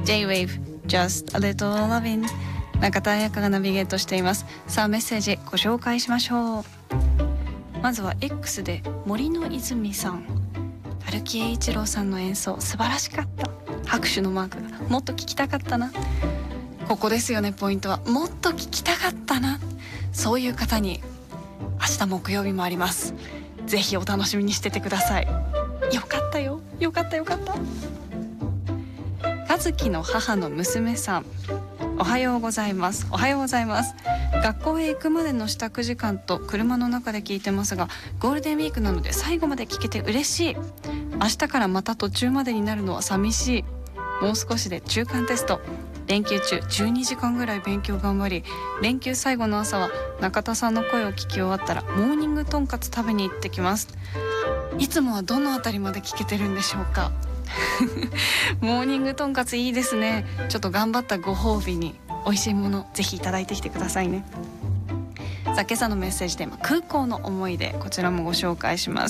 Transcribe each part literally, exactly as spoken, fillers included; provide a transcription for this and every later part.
J-Wave Just a Little Lovin'、 中田彩香がナビゲートしています。さあメッセージご紹介しましょう。まずは X で森の泉さん、垂木栄一郎さんの演奏素晴らしかった、拍手のマークがもっと聞きたかったな。ここですよね、ポイントは。もっと聞きたかったな。そういう方に明日木曜日もあります。ぜひお楽しみにしててください。よかったよ、よかったよかった。和樹の母の娘さん、おはようございます。おはようございます。学校へ行くまでの支度時間と車の中で聞いてますが、ゴールデンウィークなので最後まで聞けて嬉しい。明日からまた途中までになるのは寂しい。もう少しで中間テスト。連休中じゅうにじかんぐらい勉強頑張り、連休最後の朝は中田さんの声を聞き終わったらモーニングとんかつ食べに行ってきます。いつもはどのあたりまで聞けてるんでしょうか。モーニングとんかついいですね。ちょっと頑張ったご褒美に美味しいものぜひいただいてきてくださいね。さあ今朝のメッセージテーマ、空港の思い出、こちらもご紹介します。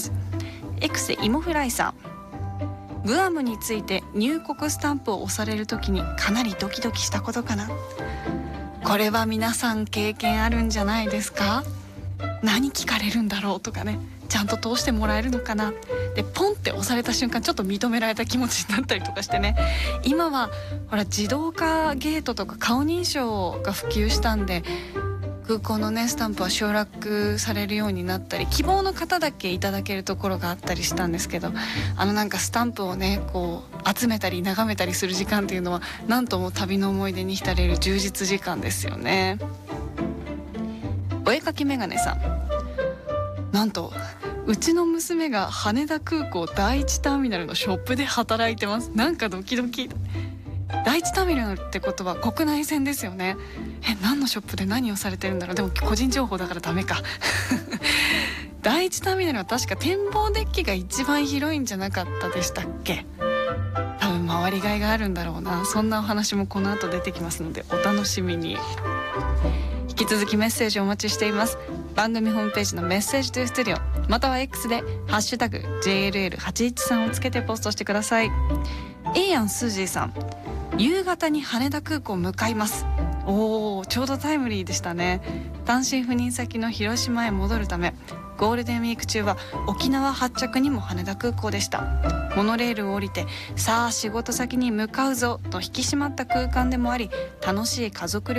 X でイモフライさん、グアムについて入国スタンプを押されるときにかなりドキドキしたことかな。これは皆さん経験あるんじゃないですか。何聞かれるんだろうとかね、ちゃんと通してもらえるのかな。でポンって押された瞬間ちょっと認められた気持ちになったりとかしてね。今はほら自動化ゲートとか顔認証が普及したんで、空港のねスタンプは省略されるようになったり、希望の方だけいただけるところがあったりしたんですけど、あのなんかスタンプをねこう集めたり眺めたりする時間っていうのはなんとも旅の思い出に浸れる充実時間ですよね。お絵かきメガネさん、なんとうちの娘が羽田空港第一ターミナルのショップで働いてます。なんかドキドキ。第一ターミナルってことは国内線ですよね。え、何のショップで何をされてるんだろう。でも個人情報だからダメか。第一ターミナルは確か展望デッキが一番広いんじゃなかったでしたっけ。多分回りがいがあるんだろうな。そんなお話もこの後出てきますのでお楽しみに。引き続きメッセージお待ちしています。番組ホームページのメッセージトゥースタジオ、または X でハッシュタグ ジェイエルエルはちいちさん をつけてポストしてください。エイアンスージーさん、夕方に羽田空港向かいます。おー、ちょうどタイムリーでしたね。単身赴任先の広島へ戻るため、ゴールデンウィーク中は沖縄発着にも羽田空港でした。モノレールを降りてさあ仕事先に向かうぞと引き締まった空間でもあり、楽しい家族旅